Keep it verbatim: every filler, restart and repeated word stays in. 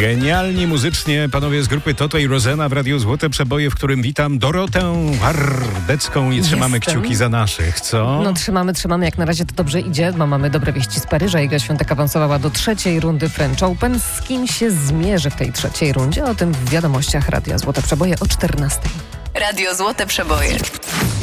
Genialni muzycznie panowie z grupy Toto i Rozena w Radiu Złote Przeboje, w którym witam Dorotę Wardecką i trzymamy Jestem. kciuki za naszych, co? No trzymamy, trzymamy. Jak na razie to dobrze idzie, bo mamy dobre wieści z Paryża. Iga Świątek awansowała do trzeciej rundy French Open. Z kim się zmierzy w tej trzeciej rundzie? O tym w wiadomościach Radia Złote Przeboje o czternastej. Radio Złote Przeboje.